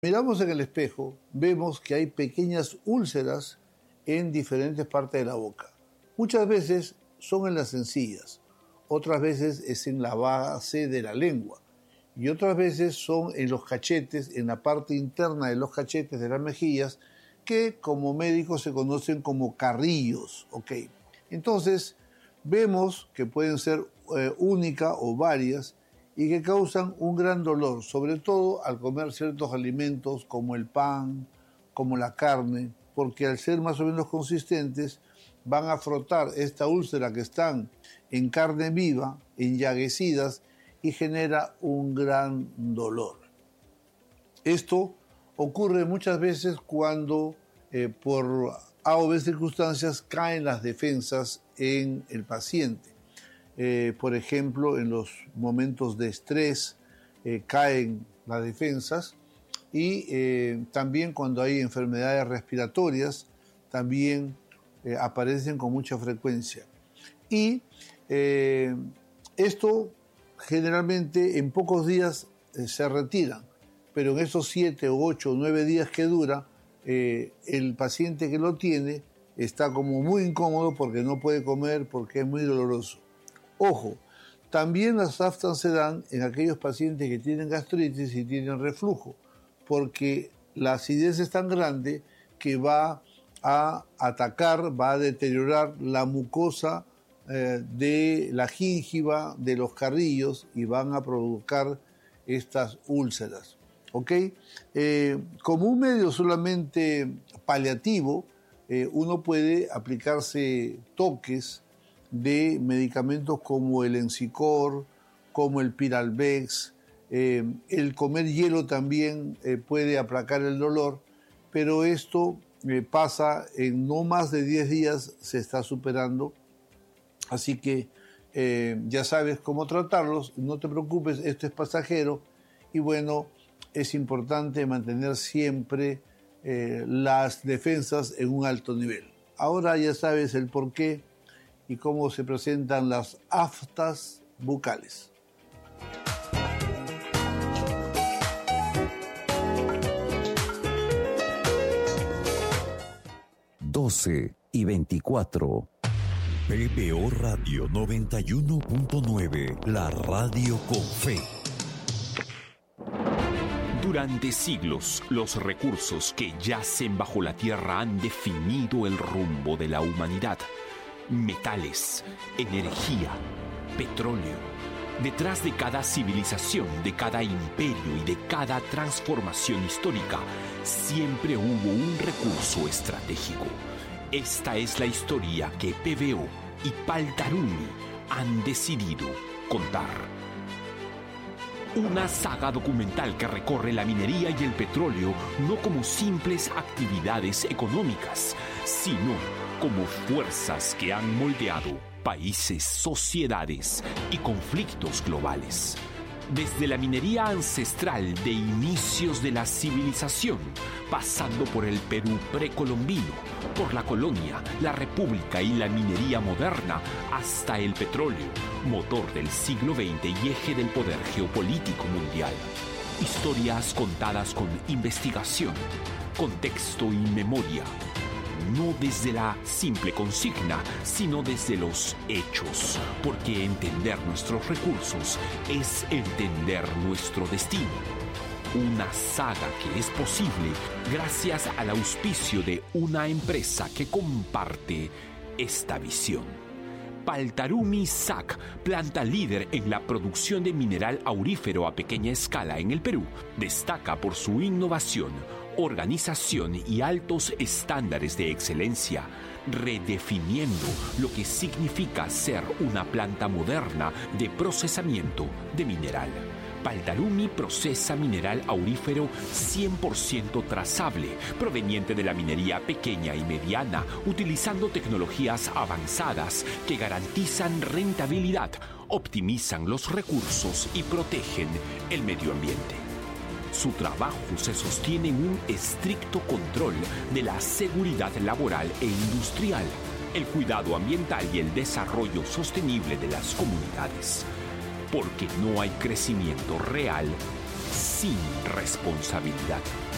Miramos en el espejo, vemos que hay pequeñas úlceras en diferentes partes de la boca. Muchas veces son en las encías, otras veces es en la base de la lengua y otras veces son en los cachetes, en la parte interna de los cachetes de las mejillas, que como médicos se conocen como carrillos. ¿Okay? Entonces, vemos que pueden ser única o varias y que causan un gran dolor, sobre todo al comer ciertos alimentos como el pan, como la carne, porque al ser más o menos consistentes van a frotar esta úlcera que están en carne viva, enllaguecidas, y genera un gran dolor. Esto ocurre muchas veces cuando por A o B circunstancias caen las defensas en el paciente. Por ejemplo, en los momentos de estrés caen las defensas y también cuando hay enfermedades respiratorias también aparecen con mucha frecuencia. Y esto generalmente en pocos días se retiran, pero en esos 7, 8 o 9 días que dura, el paciente que lo tiene está como muy incómodo porque no puede comer, porque es muy doloroso. Ojo, también las aftas se dan en aquellos pacientes que tienen gastritis y tienen reflujo, porque la acidez es tan grande que va a atacar, va a deteriorar la mucosa de la gíngiva, de los carrillos, y van a provocar estas úlceras. ¿Ok? Como un medio solamente paliativo, uno puede aplicarse toques de medicamentos como el Encicor, como el Piralvex. El comer hielo también puede aplacar el dolor, pero esto pasa en no más de 10 días, se está superando. Así que ya sabes cómo tratarlos, no te preocupes, esto es pasajero y bueno, es importante mantener siempre las defensas en un alto nivel. Ahora ya sabes el porqué y cómo se presentan las aftas bucales. (12:24) PBO Radio 91.9, la radio con fe. Durante siglos, los recursos que yacen bajo la tierra han definido el rumbo de la humanidad. Metales, energía, petróleo. Detrás de cada civilización, de cada imperio y de cada transformación histórica, siempre hubo un recurso estratégico. Esta es la historia que PBO y Paltarumi han decidido contar. Una saga documental que recorre la minería y el petróleo no como simples actividades económicas, sino como fuerzas que han moldeado países, sociedades y conflictos globales. Desde la minería ancestral de inicios de la civilización, pasando por el Perú precolombino, por la colonia, la república y la minería moderna, hasta el petróleo, motor del siglo XX y eje del poder geopolítico mundial. Historias contadas con investigación, contexto y memoria. No desde la simple consigna, sino desde los hechos, porque entender nuestros recursos es entender nuestro destino. Una saga que es posible gracias al auspicio de una empresa que comparte esta visión. Paltarumi SAC, planta líder en la producción de mineral aurífero a pequeña escala en el Perú, destaca por su innovación, organización y altos estándares de excelencia, redefiniendo lo que significa ser una planta moderna de procesamiento de mineral. Paltarumi procesa mineral aurífero 100% trazable, proveniente de la minería pequeña y mediana, utilizando tecnologías avanzadas que garantizan rentabilidad, optimizan los recursos y protegen el medio ambiente. Su trabajo se sostiene en un estricto control de la seguridad laboral e industrial, el cuidado ambiental y el desarrollo sostenible de las comunidades. Porque no hay crecimiento real sin responsabilidad.